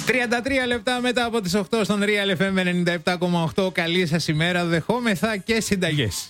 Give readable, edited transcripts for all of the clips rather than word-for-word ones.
33 λεπτά μετά από τις 8 στον Real FM 97,8. Καλή σας ημέρα, δεχόμεθα και συνταγές.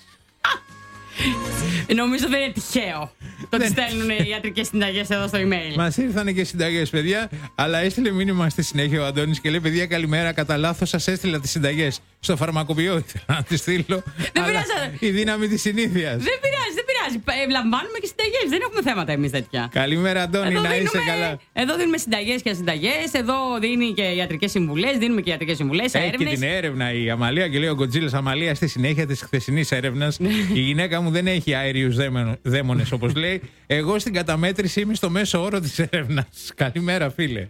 Νομίζω δεν είναι τυχαίο το ότι στέλνουν οι ιατρικές συνταγές εδώ στο email. Μας ήρθανε και συνταγές, παιδιά, αλλά έστειλε μήνυμα στη συνέχεια ο Αντώνης και λέει: παιδιά, καλημέρα. Κατά λάθος σας έστειλα τις συνταγές. Στο φαρμακοποιό ήθελα να τις στείλω. Δεν πειράζει. Η δύναμη της συνήθειας. Δεν πειράζει, δεν πειράζει. Λαμβάνουμε και συνταγές. Δεν έχουμε θέματα εμείς τέτοια. Καλημέρα, Αντώνη, Εδώ να δίνουμε, είσαι καλά. Εδώ δίνουμε συνταγές και συνταγές. Εδώ δίνει και ιατρικές συμβουλές. Δίνουμε και ιατρικές συμβουλές. Έχει και την έρευνα η Αμαλία και λέει ο Γκοτζίλας: Αμαλία, στη συνέχεια της χθεσινής έρευνας, η γυναίκα μου δεν έχει αέριους δαίμονες, όπως λέει. Εγώ στην καταμέτρηση είμαι στο μέσο όρο της έρευνας. Καλημέρα, φίλε.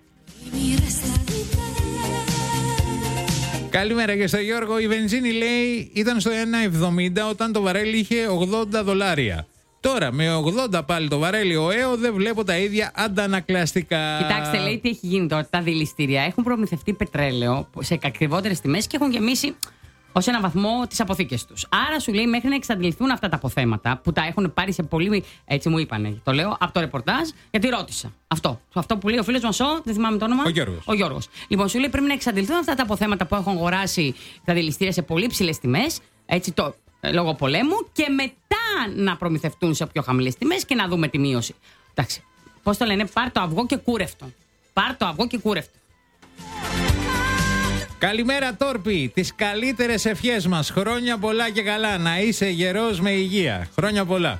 Καλημέρα και στο Γιώργο. Η βενζίνη, λέει, ήταν στο 1,70 όταν το βαρέλι είχε $80. Τώρα με 80 πάλι το βαρέλι ο ΕΟ δεν βλέπω τα ίδια αντανακλαστικά. Κοιτάξτε, λέει τι έχει γίνει τώρα. Τα δηληστήρια έχουν προμηθευτεί πετρέλαιο σε ακριβότερες τιμές και έχουν γεμίσει ως έναν βαθμό τις αποθήκες τους. Άρα σου λέει μέχρι να εξαντληθούν αυτά τα αποθέματα που τα έχουν πάρει σε πολύ. Έτσι μου είπανε. Το λέω από το ρεπορτάζ γιατί ρώτησα. Αυτό που λέει ο φίλος μας, δεν θυμάμαι το όνομα. Ο Γιώργος. Λοιπόν, σου λέει πρέπει να εξαντληθούν αυτά τα αποθέματα που έχουν αγοράσει τα δηληστήρια σε πολύ ψηλές τιμές. Έτσι λόγω πολέμου και μετά να προμηθευτούν σε πιο χαμηλές τιμές και να δούμε τη μείωση. Εντάξει. Πώς το λένε, πάρ' το αυγό και κούρευτο. Πάρ' το αυγό και κούρευτο. Καλημέρα, Τόρπι. Τις καλύτερες ευχές μας. Χρόνια πολλά και καλά. Να είσαι γερός με υγεία. Χρόνια πολλά.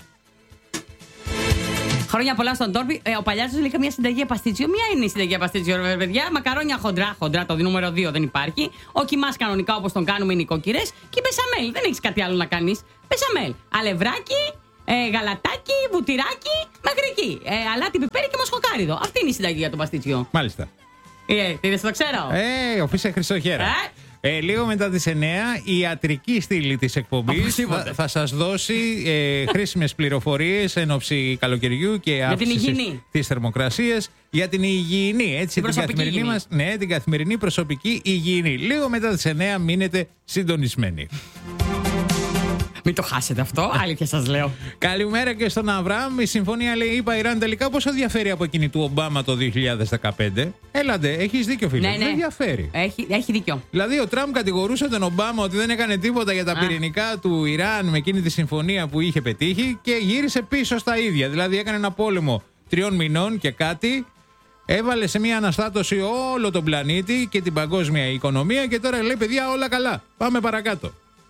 Χρόνια πολλά στον Τόρπι. Ο Παλιάτσος λέει καμία συνταγή παστίτσιο. Μία είναι η συνταγή παστίτσιο, παιδιά. Μακαρόνια χοντρά, το νούμερο 2 δεν υπάρχει. Ο κιμάς κανονικά όπως τον κάνουμε οι νοικοκυρές. Και μπεσαμέλ. Δεν έχεις κάτι άλλο να κάνεις. Μπεσαμέλ. Αλευράκι, γαλατάκι, βουτυράκι, μέχρι εκεί. Αλάτι, πιπέρι και μοσχοκάριδο. Αυτή είναι η συνταγή για το παστίτσιο. Μάλιστα. Τι το ξέρω. Οφείλε Χρυσοχέρα. Λίγο μετά τις 9 η ιατρική στήλη της εκπομπής θα σας δώσει χρήσιμες πληροφορίες εν ώψη καλοκαιριού και αύξησης της θερμοκρασίας για την υγιεινή, έτσι, την καθημερινή μας, την καθημερινή προσωπική υγιεινή. Λίγο μετά τις 9 μείνετε συντονισμένοι. Μην το χάσετε αυτό, αλήθεια σας λέω. Καλημέρα και στον Αβραάμ. Η συμφωνία, λέει, είπα Ιράν τελικά πόσο διαφέρει από εκείνη του Ομπάμα το 2015. Έλατε, έχεις δίκιο, φίλε. Ναι. Δεν διαφέρει. Έχει δίκιο. Δηλαδή, ο Τραμπ κατηγορούσε τον Ομπάμα ότι δεν έκανε τίποτα για τα πυρηνικά του Ιράν με εκείνη τη συμφωνία που είχε πετύχει και γύρισε πίσω στα ίδια. Δηλαδή, έκανε ένα πόλεμο 3 μηνών και κάτι. Έβαλε σε μια αναστάτωση όλο τον πλανήτη και την παγκόσμια οικονομία και τώρα λέει: παιδιά, όλα καλά. Πάμε παρακάτω.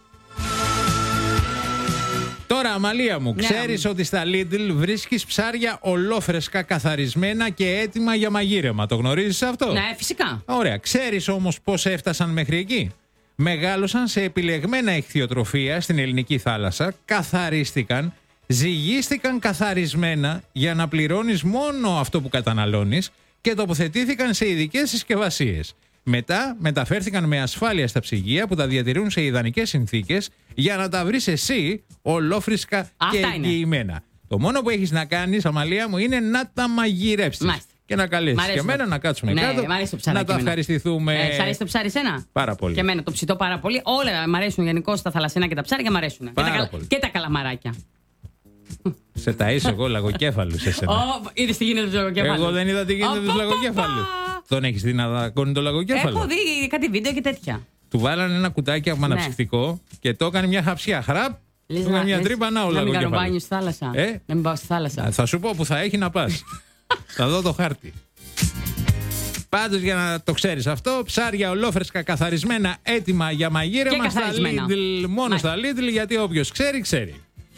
Τώρα, Αμαλία μου, ξέρεις ότι στα Lidl βρίσκεις ψάρια ολόφρεσκα, καθαρισμένα και έτοιμα για μαγείρεμα. Το γνωρίζεις αυτό? Ναι, φυσικά. Ωραία. Ξέρεις όμως πώς έφτασαν μέχρι εκεί? Μεγάλωσαν σε επιλεγμένα ιχθυοτροφία στην ελληνική θάλασσα, καθαρίστηκαν, ζυγίστηκαν καθαρισμένα για να πληρώνεις μόνο αυτό που καταναλώνεις και τοποθετήθηκαν σε ειδικές συσκευασίες. Μετά μεταφέρθηκαν με ασφάλεια στα ψυγεία που τα διατηρούν σε ιδανικές συνθήκες για να τα βρεις εσύ ολόφρυσκα και εγγυημένα. Το μόνο που έχεις να κάνεις, Αμαλία μου, είναι να τα μαγειρέψεις. Μάλιστα. Και να καλέσεις και εμένα να κάτσουμε κάτω, να τα ευχαριστηθούμε. Σ' αρέσει το ψάρι σένα? Πάρα πολύ. Και εμένα το ψητό πάρα πολύ. Όλα μ' αρέσουν γενικώς τα θαλασσινά και τα ψάρια μ' αρέσουν. Και τα καλαμαράκια. Σε ταΐσω εγώ λαγοκέφαλους εσένα. Είδες τι γίνεται του λαγοκέφαλου? Εγώ δεν είδα τι γίνεται του λαγοκέφαλου. Τον έχεις δει να δακώνει το λαγοκέφαλο? Έχω δει κάτι βίντεο και τέτοια. Του βάλανε ένα κουτάκι από αναψυκτικό και το έκανε μια χαψιά. Χραπ, του έκανε μια τρύπα, να ο λαγοκέφαλος. Να μην κάνω μπάνιο στη θάλασσα. Να μην πάω στη θάλασσα. Θα σου πω που θα έχει να πας. Θα δω το χάρτη. Πάντως, για να το ξέρεις αυτό, ψάρια ολόφρεσκα, καθαρισμένα, έτοιμα για μαγείρεμα στα Lidl. Μόνο στα Lidl, γιατί όποιος ξέρει, ξέρει.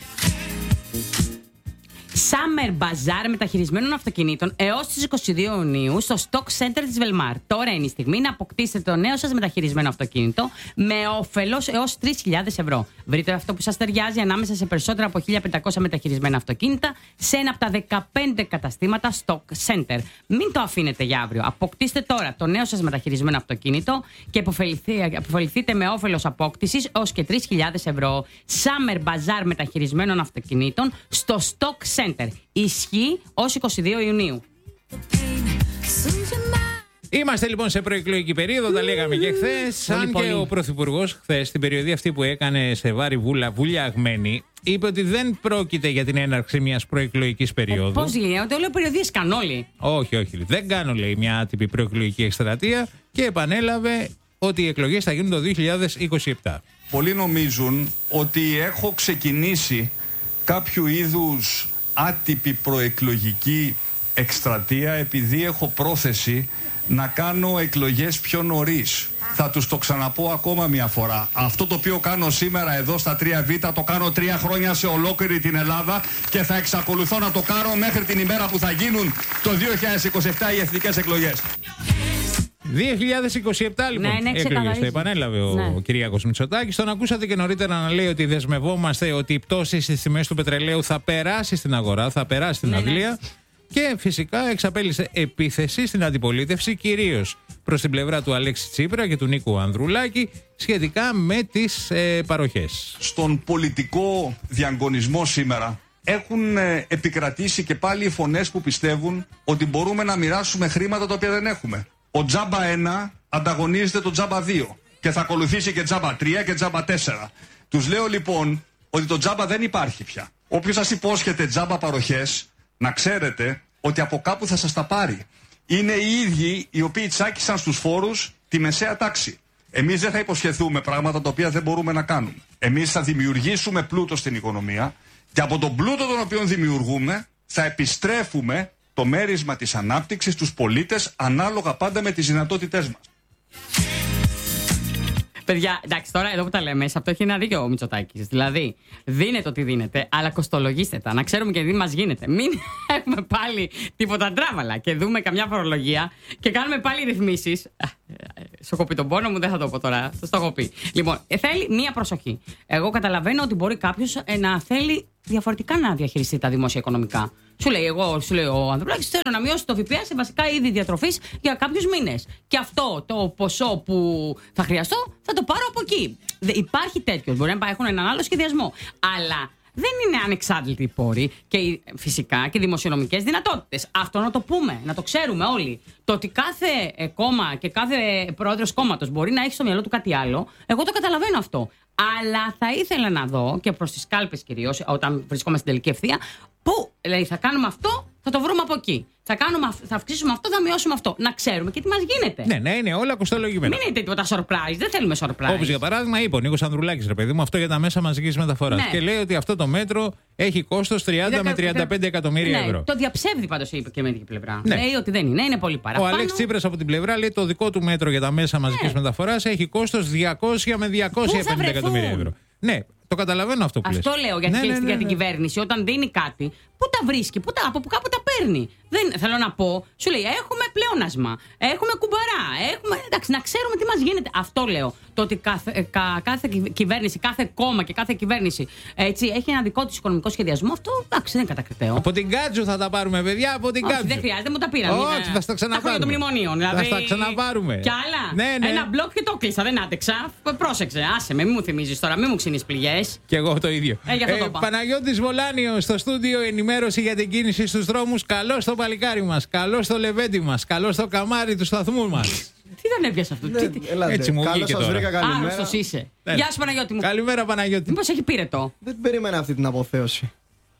Summer Bazaar μεταχειρισμένων αυτοκινήτων έως τις 22 Ιουνίου στο Stock Center της Velmar. Τώρα είναι η στιγμή να αποκτήσετε το νέο σας μεταχειρισμένο αυτοκίνητο με όφελος έως 3.000 ευρώ. Βρείτε αυτό που σας ταιριάζει ανάμεσα σε περισσότερα από 1.500 μεταχειρισμένα αυτοκίνητα σε ένα από τα 15 καταστήματα Stock Center. Μην το αφήνετε για αύριο. Αποκτήστε τώρα το νέο σας μεταχειρισμένο αυτοκίνητο και αποφεληθείτε με όφελος απόκτησης έως και 3.000 ευρώ. Summer Bazaar μεταχειρισμένων αυτοκινήτων στο Stock Center. Ισχύει ως 22 Ιουνίου. Είμαστε λοιπόν σε προεκλογική περίοδο, τα λέγαμε και χθες. Αν και ο Πρωθυπουργός χθες, στην περιοδία αυτή που έκανε σε βάρη βουλιαγμένη, είπε ότι δεν πρόκειται για την έναρξη μιας προεκλογικής περίοδου. Πώς γίνεται, όλο περιοδίες κάνουν όλοι. Όχι. Δεν κάνω, λέει, μια άτυπη προεκλογική εκστρατεία και επανέλαβε ότι οι εκλογές θα γίνουν το 2027. Πολλοί νομίζουν ότι έχω ξεκινήσει κάποιο είδους άτυπη προεκλογική εκστρατεία επειδή έχω πρόθεση να κάνω εκλογές πιο νωρίς. Θα τους το ξαναπώ ακόμα μια φορά. Αυτό το οποίο κάνω σήμερα εδώ στα 3Β το κάνω 3 χρόνια σε ολόκληρη την Ελλάδα και θα εξακολουθώ να το κάνω μέχρι την ημέρα που θα γίνουν το 2027 οι εθνικές εκλογές. 2027 λοιπόν εκλογές, το επανέλαβε ο Κυριάκος Μητσοτάκης. Τον ακούσατε και νωρίτερα να λέει ότι δεσμευόμαστε ότι η πτώση στις τιμές του πετρελαίου θα περάσει στην αγορά, θα περάσει στην αυλία. Και φυσικά εξαπέλυσε επίθεση στην αντιπολίτευση, κυρίως προς την πλευρά του Αλέξη Τσίπρα και του Νίκου Ανδρουλάκη, σχετικά με τις παροχές. Στον πολιτικό διαγωνισμό σήμερα έχουν επικρατήσει και πάλι οι φωνές που πιστεύουν ότι μπορούμε να μοιράσουμε χρήματα τα οποία δεν έχουμε. Ο τζάμπα 1 ανταγωνίζεται το τζάμπα 2 και θα ακολουθήσει και τζάμπα 3 και τζάμπα 4. Τους λέω λοιπόν ότι το τζάμπα δεν υπάρχει πια. Όποιος σας υπόσχεται τζάμπα παροχές, να ξέρετε ότι από κάπου θα σας τα πάρει. Είναι οι ίδιοι οι οποίοι τσάκισαν στους φόρους τη μεσαία τάξη. Εμείς δεν θα υποσχεθούμε πράγματα τα οποία δεν μπορούμε να κάνουμε. Εμείς θα δημιουργήσουμε πλούτο στην οικονομία και από τον πλούτο τον οποίο δημιουργούμε θα επιστρέφουμε το μέρισμα της ανάπτυξης στους πολίτες ανάλογα πάντα με τις δυνατότητές μας. Παιδιά, εντάξει, τώρα εδώ που τα λέμε, σε αυτό έχει ένα δίκιο ο Μητσοτάκης. Δηλαδή, δίνετε ό,τι δίνετε, αλλά κοστολογήστε τα. Να ξέρουμε και τι μας γίνεται. Μην έχουμε πάλι τίποτα τράβαλα και δούμε καμιά φορολογία και κάνουμε πάλι ρυθμίσεις. Σου έχω πει τον πόνο μου, δεν θα το πω τώρα. Το έχω πει. Λοιπόν, θέλει μία προσοχή. Εγώ καταλαβαίνω ότι μπορεί κάποιος να θέλει διαφορετικά να διαχειριστεί τα δημόσια οικονομικά. Σου λέει ο Ανδρουλάκης, θέλω να μειώσει το ΦΠΑ σε βασικά είδη διατροφής για κάποιους μήνες. Και αυτό το ποσό που θα χρειαστώ θα το πάρω από εκεί. Υπάρχει τέτοιο. Μπορεί να έχουν έναν άλλο σχεδιασμό. Αλλά δεν είναι ανεξάρτητοι οι πόροι και φυσικά και δημοσιονομικές δυνατότητες. Αυτό να το πούμε, να το ξέρουμε όλοι. Το ότι κάθε κόμμα και κάθε πρόεδρος κόμματος μπορεί να έχει στο μυαλό του κάτι άλλο, εγώ το καταλαβαίνω αυτό. Αλλά θα ήθελα να δω και προς τις κάλπες κυρίως, όταν βρισκόμαστε στην τελική ευθεία, που λέει θα κάνουμε αυτό, θα το βρούμε από εκεί. Θα αυξήσουμε αυτό, θα μειώσουμε αυτό. Να ξέρουμε και τι μας γίνεται. Ναι, είναι όλα κοστολογημένα. Μην είναι τίποτα surprise, δεν θέλουμε surprise. Όπως για παράδειγμα είπε ο Νίκος Ανδρουλάκης, ρε παιδί μου, αυτό για τα μέσα μαζικής μεταφοράς. Ναι. Και λέει ότι αυτό το μέτρο έχει κόστος 30 με 35 εκατομμύρια ευρώ. Το διαψεύδει πάντως, είπε και με την πλευρά. Ναι. Λέει ότι δεν είναι πολύ παραπάνω. Ο Αλέξης Τσίπρας από την πλευρά λέει το δικό του μέτρο για τα μέσα μαζικής μεταφοράς έχει κόστος 200 με 250 εκατομμύρια ευρώ. Ναι. Το καταλαβαίνω αυτό που λες. Αυτό λέω για την κυβέρνηση. Όταν δίνει κάτι, πού τα βρίσκει, από κάπου τα παίρνει. Δεν θέλω να πω, σου λέει έχουμε πλεόνασμα, έχουμε κουμπαρά, εντάξει, να ξέρουμε τι μας γίνεται. Αυτό λέω. Το ότι κάθε κυβέρνηση, κάθε κόμμα και κάθε κυβέρνηση έτσι, έχει ένα δικό της οικονομικό σχεδιασμό, αυτό εντάξει, δεν είναι κατακριτέο. Από την Κάτζου θα τα πάρουμε, παιδιά, από την Κάτζου. Δεν χρειάζεται, μου τα πήραν. Όχι, θα στα ξαναπάρουμε. Τα μνημονίων, δηλαδή. Θα στα ξαναπάρουμε. Κι άλλα. Ναι. Ένα μπλοκ και το κλείσα, δεν άντεξα. Πρόσεξε, άσε με, μην μου θυμίζεις τώρα, μην μου ξύνεις πληγές. Και εγώ το ίδιο. Παναγιώτης Βολάνιος στο στούντιο, ενημέρωση για την κίνηση στους δρόμους. Καλώς το παλικάρι μας, καλώς το λεβέντι μας, καλώς το καμάρι του σταθμού μας. Τι δεν έπιασε αυτό, έτσι μου βγήκε τώρα. Άρρωστος είσαι. Γεια σου Παναγιώτη μου. Καλημέρα Παναγιώτη. Μήπως έχει πύρετο. Δεν περίμενα αυτή την αποθέωση.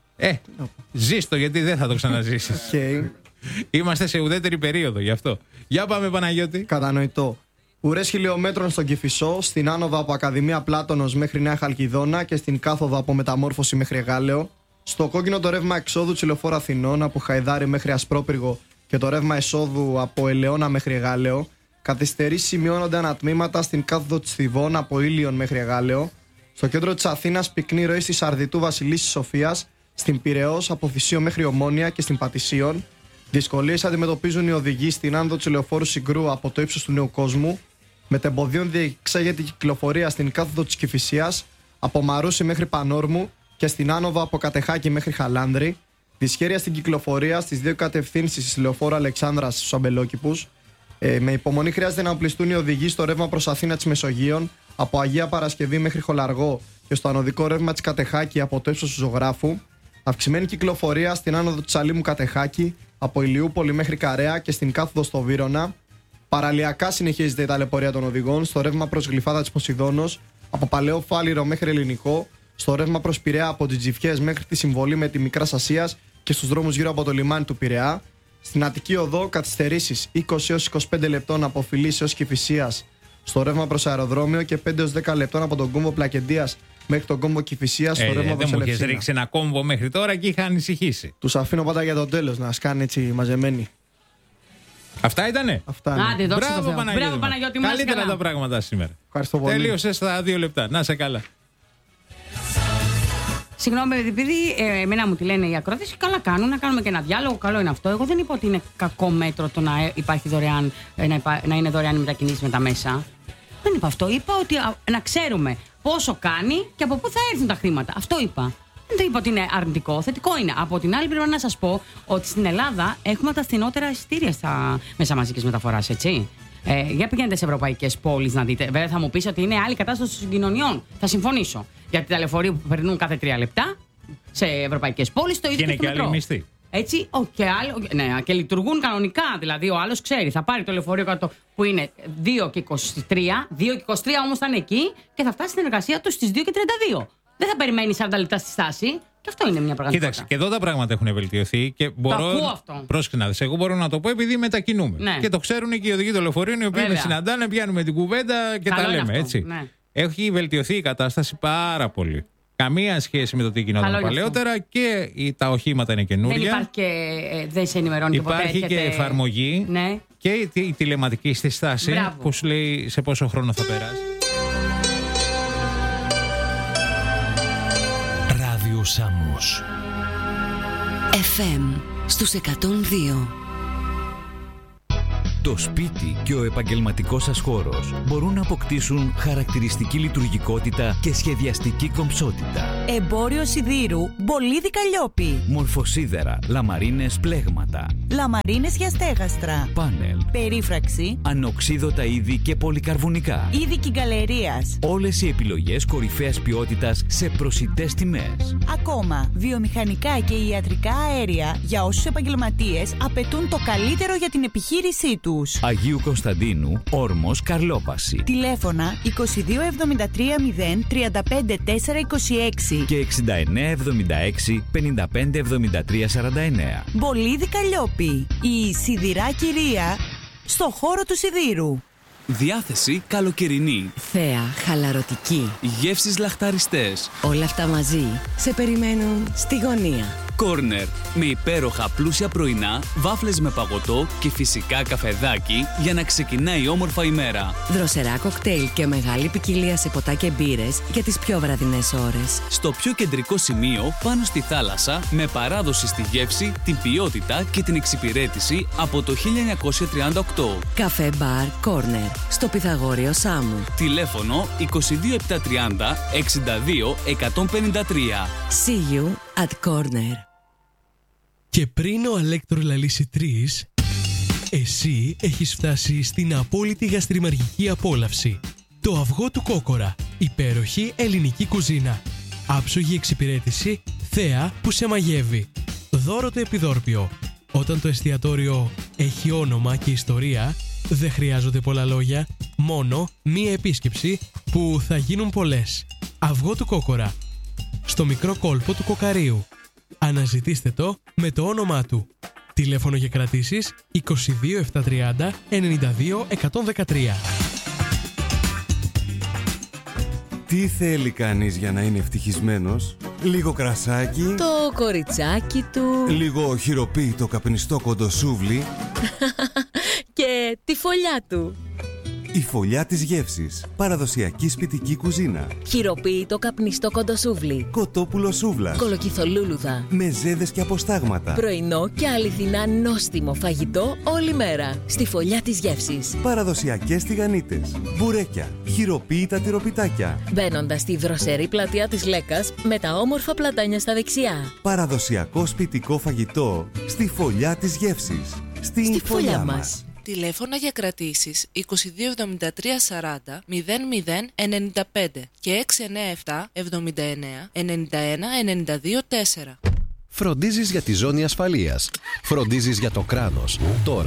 Ζήστο γιατί δεν θα το ξαναζήσεις. Είμαστε σε ουδέτερη περίοδο γι' αυτό. Για πάμε Παναγιώτη. Κατανοητό. Ουρές χιλιόμετρων στον Κηφισό, στην άνοδο από Ακαδημία Πλάτωνος μέχρι Νέα Χαλκιδόνα και στην κάθοδο από Μεταμόρφωση μέχρι Εγάλεο. Στο κόκκινο το ρεύμα εξόδου του Λεωφόρου Αθηνών από Χαϊδάρι μέχρι Ασπρόπυργο και το ρεύμα εσόδου από Ελαιώνα μέχρι Εγάλεο. Καθυστερήσεις σημειώνονται ανατμήματα στην κάθοδο της Θηβών από Ήλιον μέχρι Εγάλεο. Στο κέντρο της Αθήνας πυκνή ροή στη Σαρδιτού Βασιλής της Σοφίας, στην Πειραιώς από Θησίο μέχρι Ομόνια και στην Πατησίων. Δυσκολίες αντιμετωπίζουν οι οδηγοί στην άνοδο του Λεωφόρου Συγκρού από το ύψος του Νέου Κόσμου. Μετεμποδίων διεξάγεται η κυκλοφορία στην κάθοδο της Κηφισίας από Μαρούσι μέχρι Πανόρμου και στην άνοδο από Κατεχάκη μέχρι Χαλάνδρη. Δυσχέρεια στην κυκλοφορία στις δύο κατευθύνσεις της Λεωφόρου Αλεξάνδρας στους Αμπελόκηπους. Με υπομονή χρειάζεται να οπλιστούν οι οδηγοί στο ρεύμα προς Αθήνα της Μεσογείων από Αγία Παρασκευή μέχρι Χολαργό και στο ανωδικό ρεύμα της Κατεχάκη από το ύψος του Ζωγράφου. Αυξημένη κυκλοφορία στην άνοδο της Αλήμου Κατεχάκη από Ηλιούπολη μέχρι Καρέα και στην κάθοδο στο Βύρωνα. Παραλιακά συνεχίζεται η ταλαιπωρία των οδηγών στο ρεύμα προς Γλυφάδα της Ποσειδώνος, από Παλαιό Φάληρο μέχρι Ελληνικό, στο ρεύμα προς Πειραιά από τις Τζιφιές μέχρι τη Συμβολή με τη Μικράς Ασίας και στους δρόμους γύρω από το λιμάνι του Πειραιά. Στην Αττική Οδό, καθυστερήσεις 20 έως 25 λεπτών από Φιλής έως Κηφισίας στο ρεύμα προς αεροδρόμιο και 5 έως 10 λεπτών από τον κόμβο Πλακεντίας μέχρι τον κόμβο Κηφισίας στο ρεύμα προς Ελευσίνα. Δεν μου έχεις ρίξει ένα κόμβο μέχρι τώρα και είχα ανησυχήσει. Τους αφήνω πάντα για το τέλος να σκάνε έτσι μαζεμένοι. Αυτά ήτανε. Αυτά είναι. Άντε, δόξα τω Θεώ. Μπράβο, Παναγιώτη μου. καλύτερα τα πράγματα σήμερα. Ευχαριστώ πολύ. Τελείωσε στα 2 λεπτά. Να σε καλά. Συγγνώμη, επειδή εμένα μου τη λένε οι ακροατές, καλά κάνουν να κάνουμε και ένα διάλογο. Καλό είναι αυτό. Εγώ δεν είπα ότι είναι κακό μέτρο το να υπάρχει δωρεάν, να είναι δωρεάν οι μετακινήσεις με τα μέσα. Δεν είπα αυτό. Είπα ότι να ξέρουμε πόσο κάνει και από πού θα έρθουν τα χρήματα. Αυτό είπα. Δεν είπα ότι είναι αρνητικό. Θετικό είναι. Από την άλλη, πρέπει να σας πω ότι στην Ελλάδα έχουμε τα φθηνότερα εισιτήρια στα μέσα μαζικής μεταφοράς, έτσι. Για πηγαίνετε σε ευρωπαϊκές πόλεις να δείτε. Βέβαια, θα μου πεις ότι είναι άλλη κατάσταση των συγκοινωνιών. Θα συμφωνήσω. Γιατί τα λεωφορεία που περνούν κάθε 3 λεπτά σε ευρωπαϊκές πόλεις το ίδιο και στο μετρό. Και είναι και άλλοι μισθοί. Έτσι, ναι, και λειτουργούν κανονικά. Δηλαδή, ο άλλος ξέρει, θα πάρει το λεωφορείο κάτω που είναι 2 και 23. 2 και 23 όμως θα είναι εκεί και θα φτάσει στην εργασία του στις 2 και 32. Δεν θα περιμένει 40 λεπτά στη στάση. Και αυτό είναι μια πραγματικότητα. Κοίταξε, και εδώ τα πράγματα έχουν βελτιωθεί και μπορώ. Το ακούω αυτό. Πρόσεχε να δεις. Εγώ μπορώ να το πω επειδή μετακινούμε. Ναι. Και το ξέρουν και οι οδηγοί των λεωφορείων οι οποίοι με συναντάνε, πιάνουμε την κουβέντα και καλό τα λέμε. αυτό, Έτσι. ναι. Έχει βελτιωθεί η κατάσταση πάρα πολύ. Καμία σχέση με το τι γινόταν παλαιότερα και τα οχήματα είναι καινούρια. Δεν υπάρχει και δεν σε ενημερώνει και ποτέ. Υπάρχει και εφαρμογή και η τηλεματική στη στάση που σου λέει σε πόσο χρόνο θα περάσει. Ράδιο Σάμμος FM στους 102. Το σπίτι και ο επαγγελματικός σας χώρος μπορούν να αποκτήσουν χαρακτηριστική λειτουργικότητα και σχεδιαστική κομψότητα. Εμπόριο σιδήρου Μπολίδι Καλλιόπη. Μορφοσίδερα, λαμαρίνες πλέγματα. Λαμαρίνες για στέγαστρα. Πάνελ. Περίφραξη. Ανοξίδωτα είδη και πολυκαρβουνικά. Είδη κυγκαλερίας. Όλες οι επιλογές κορυφαίας ποιότητας σε προσιτές τιμές. Ακόμα, βιομηχανικά και ιατρικά αέρια για όσους επαγγελματίες απαιτούν το καλύτερο για την επιχείρησή τους. Αγίου Κωνσταντίνου, Όρμος, Καρλόπαση. Τηλέφωνα 2273 0 35 426 και 6976 55 73 49. Μπολίδι Καλλιόπη, η σιδηρά κυρία στο χώρο του σιδήρου. Διάθεση καλοκαιρινή. Θέα χαλαρωτική. Γεύσεις λαχταριστές. Όλα αυτά μαζί σε περιμένουν στη γωνία. Κόρνερ με υπέροχα πλούσια πρωινά, βάφλες με παγωτό και φυσικά καφεδάκι για να ξεκινάει όμορφα η μέρα. Δροσερά κοκτέιλ και μεγάλη ποικιλία σε ποτά και μπύρες για τις πιο βραδινές ώρες. Στο πιο κεντρικό σημείο, πάνω στη θάλασσα, με παράδοση στη γεύση, την ποιότητα και την εξυπηρέτηση από το 1938. Καφέ Μπαρ Κόρνερ στο Πυθαγόριο Σάμου. Τηλέφωνο 22730 62 153. See you at Corner. Και πριν ο Αλέκτρο λαλήσει 3, εσύ έχεις φτάσει στην απόλυτη γαστριμαργική απόλαυση. Το αυγό του Κόκορα. Υπέροχη ελληνική κουζίνα. Άψογη εξυπηρέτηση, θέα που σε μαγεύει. Δώρο το επιδόρπιο. Όταν το εστιατόριο έχει όνομα και ιστορία, δεν χρειάζονται πολλά λόγια, μόνο μία επίσκεψη που θα γίνουν πολλές. Αυγό του Κόκορα. Στο μικρό κόλπο του Κοκαρίου. Αναζητήστε το με το όνομά του. Τηλέφωνο για κρατήσεις 22 730 92 113. Τι θέλει κανείς για να είναι ευτυχισμένος? Λίγο κρασάκι, Το κοριτσάκι του λίγο χειροποίητο καπνιστό κοντοσούβλι και τη φωλιά του. Η φωλιά της γεύσης. Παραδοσιακή σπιτική κουζίνα. Χειροποίητο καπνιστό κοντοσούβλι. Κοτόπουλο σούβλας. Κολοκυθολούλουδα. Μεζέδες και αποστάγματα. Πρωινό και αληθινά νόστιμο φαγητό όλη μέρα. Στη φωλιά της γεύσης. Παραδοσιακές τηγανίτες. Μπουρέκια. Χειροποίητα τυροπιτάκια. Μπαίνοντας στη δροσερή πλατεία της Λέκας με τα όμορφα πλατάνια στα δεξιά. Παραδοσιακό σπιτικό φαγητό. Στη φωλιά της γεύσης. Στη φωλιά μας. Τηλέφωνα για κρατήσεις 2273 40 00 95 και 697 79 91 92 4. Φροντίζεις για τη ζώνη ασφαλείας. Φροντίζεις για το κράνος. Τώρα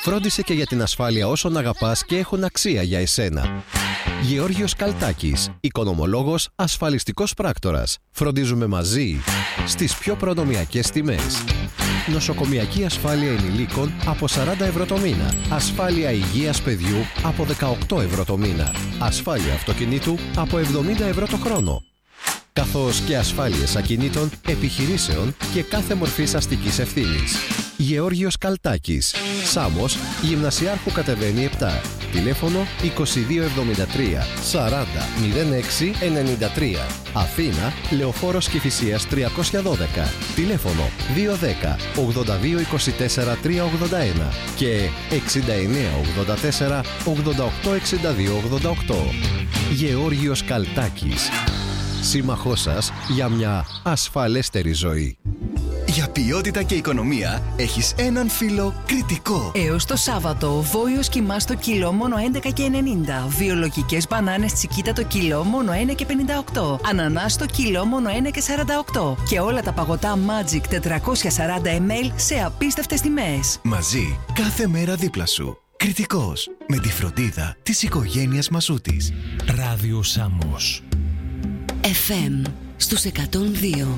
Φρόντισε και για την ασφάλεια όσων αγαπάς και έχουν αξία για εσένα. Γεώργιος Καλτάκης, οικονομολόγος, ασφαλιστικός πράκτορας. Φροντίζουμε μαζί στις πιο προνομιακές τιμές. Νοσοκομιακή ασφάλεια ενηλίκων από 40 ευρώ το μήνα. Ασφάλεια υγείας παιδιού από 18 ευρώ το μήνα. Ασφάλεια αυτοκινήτου από 70 ευρώ το χρόνο. Καθώς και ασφάλειες ακινήτων, επιχειρήσεων και κάθε μορφής αστικής ευθύνης. Γεώργιος Καλτάκης, Σάμος, Γυμνασιάρχου κατεβαίνει 7. Τηλέφωνο 2273 40 06 93. Αθήνα, Λεωφόρος Κηφισίας 312. Τηλέφωνο 210 82 24 381 και 69 84 88 62 88. Γεώργιος Καλτάκης, σύμμαχός σας για μια ασφαλέστερη ζωή. Για ποιότητα και οικονομία έχεις έναν φίλο Κρητικό. Έως το Σάββατο, βόηος κιμάς το κιλό μόνο 11,90. Βιολογικές μπανάνες τσικίτα το κιλό μόνο 1,58. Ανανάς το κιλό μόνο 1,48. Και όλα τα παγωτά Magic 440 ml σε απίστευτες τιμές. Μαζί, κάθε μέρα δίπλα σου. Κρητικός, με τη φροντίδα της οικογένειας Μασούτης. Ράδιο Σάμος. FM στους 102.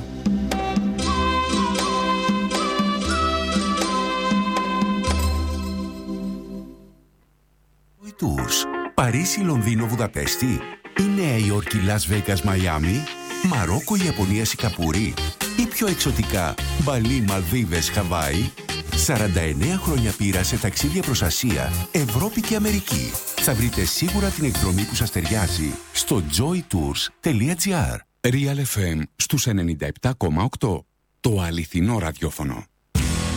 Tours. Παρίσι, Λονδίνο, Βουδαπέστη. Η Νέα Υόρκη, Λας Βέγκας, Μαϊάμι. Μαρόκο, Ιαπωνία, Σικαπούρη. Ή πιο εξωτικά, Μπαλί, Μαλδίβες, Χαβάη. 49 χρόνια πείρα σε ταξίδια προς Ασία, Ευρώπη και Αμερική. Θα βρείτε σίγουρα την εκδρομή που σας ταιριάζει στο joytours.gr. Real FM στους 97,8. Το αληθινό ραδιόφωνο.